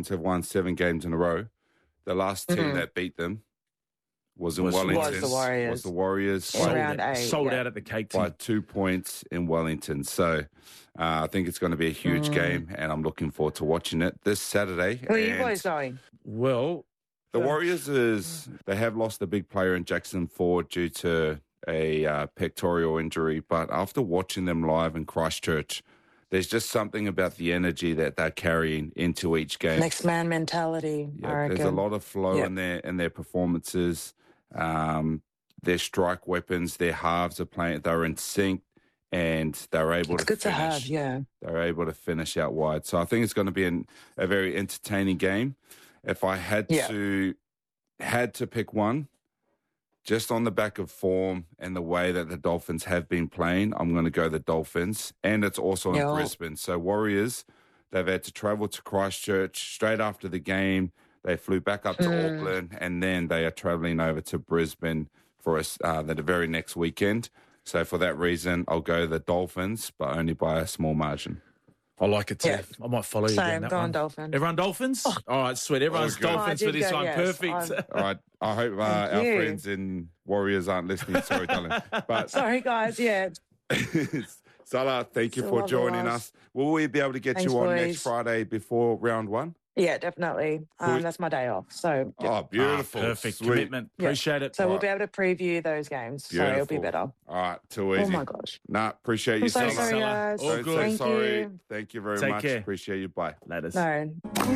Dolphins have won 7 games in a row. The last team that beat them was in Wellington. Was the Warriors. Was the Warriors. Round 8. Sold out at the Cake Team. By 2 points in Wellington. So I think it's going to be a huge game, and I'm looking forward to watching it this Saturday. Who are you boys going? Well, the Warriors they have lost a big player in Jackson Ford due to a pectoral injury, but after watching them live in Christchurch, there's just something about the energy that they're carrying into each game. Next man mentality. I reckon. There's a lot of flow in their performances. Their strike weapons, their halves are playing. They're in sync, and they're able to finish. It's good to have, They're able to finish out wide. So I think it's going to be a very entertaining game. If I had to pick one, just on the back of form and the way that the Dolphins have been playing, I'm going to go the Dolphins. And it's also in Brisbane. So Warriors, they've had to travel to Christchurch straight after the game. They flew back up to Auckland, and then they are travelling over to Brisbane for the very next weekend. So for that reason, I'll go the Dolphins, but only by a small margin. I like it too. Yeah. I might follow you Same, on that go one. on Dolphins. Everyone Dolphins? Oh. All right, sweet. Everyone's Dolphins for this one. Perfect. All right. I hope our friends in Warriors aren't listening. Sorry, darling. But sorry, guys. Yeah. Salah, thank you for joining us. Will we be able to get you on next Friday before round 1? Yeah, definitely. That's my day off. So. Oh, beautiful. Perfect. Sweet. Commitment. Appreciate it. So we'll be able to preview those games. Beautiful. So it'll be better. All right. Too easy. Oh, my gosh. Appreciate you, I'm so Salah. sorry, guys. All good. Sorry. You. Thank you very Take much. care. Appreciate you. Bye. Later. No.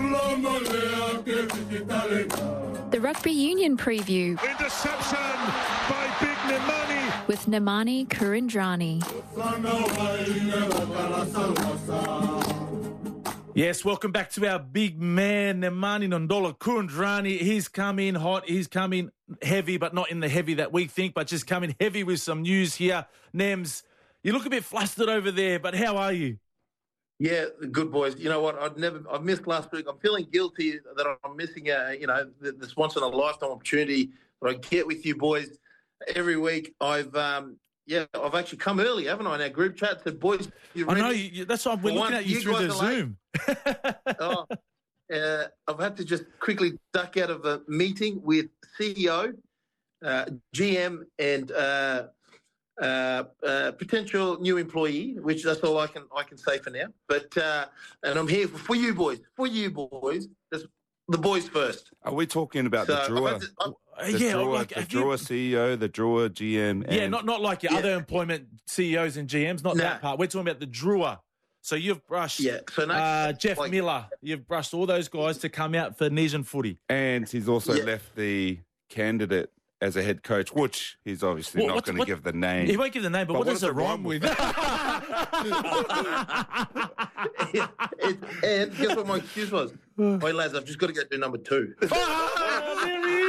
The Rugby Union Preview. Interception by Big Nemani. With Nemani Kurindrani. Yes, welcome back to our big man, Nemani Nondola Kurindrani. He's come in hot. He's coming heavy, but not in the heavy that we think, but just coming heavy with some news here. Nems, you look a bit flustered over there, but how are you? Yeah, good boys. You know what? I've missed last week. I'm feeling guilty that I'm missing this once in a lifetime opportunity that I get with you boys every week. I've actually come early, haven't I? In our group chat said, boys, you ready? I know. That's why we're looking at you through the Zoom. I've had to just quickly duck out of a meeting with CEO, GM, and potential new employee, which that's all I can say for now. But and I'm here for you boys. That's the boys first. Are we talking about the Drua? The Drua CEO, the Drua GM. And not like your other employment CEOs and GMs, not that part. We're talking about the Drua. So you've brushed Jeff Miller. You've brushed all those guys to come out for Nesian footy. And he's also left the candidate as a head coach, which he's obviously not going to give the name. He won't give the name, but what does it rhyme with? And guess what my excuse was? Wait, lads, I've just got to go do number 2. Oh, there he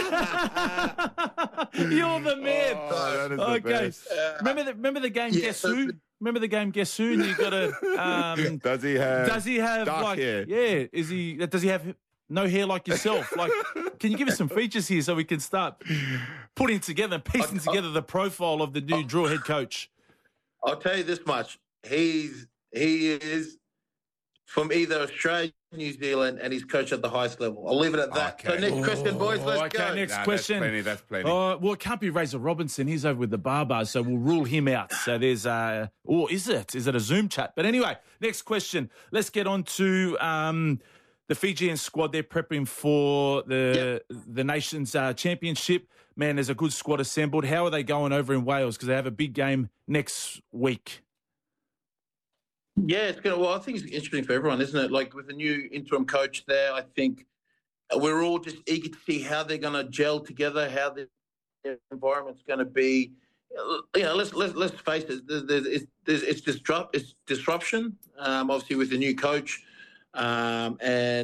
is. You're the man. That is the best. Remember the game Guess Who? Remember the game Guess Who? And you got to. Does he have dark hair? Yeah. Does he have no hair like yourself? Like, can you give us some features here so we can start putting together, piecing together the profile of the new Drua head coach? I'll tell you this much: he is from either Australia, New Zealand, and he's coached at the highest level. I'll leave it at that. Okay. So next question, boys. Let's go. Next question. That's plenty. Well, it can't be Razor Robinson. He's over with the Barbars, so we'll rule him out. So there's or is it? Is it a Zoom chat? But anyway, next question. Let's get on to the Fijian squad. They're prepping for the nation's championship. Man, there's a good squad assembled. How are they going over in Wales? Because they have a big game next week. Yeah, it's going to. Well, I think it's interesting for everyone, isn't it? Like with the new interim coach there, I think we're all just eager to see how they're going to gel together, how the environment's going to be. You know, let's face it. It's disruption. Obviously, with the new coach, but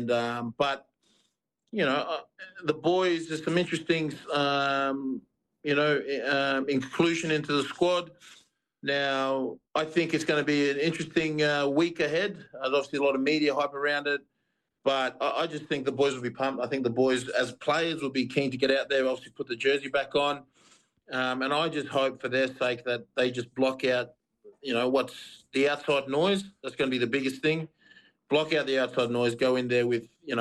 you know, the boys. There's some interesting, inclusion into the squad. Now, I think it's going to be an interesting week ahead. There's obviously a lot of media hype around it, but I just think the boys will be pumped. I think the boys, as players, will be keen to get out there, obviously put the jersey back on. And I just hope for their sake that they just block out, what's the outside noise. That's going to be the biggest thing. Block out the outside noise, go in there with,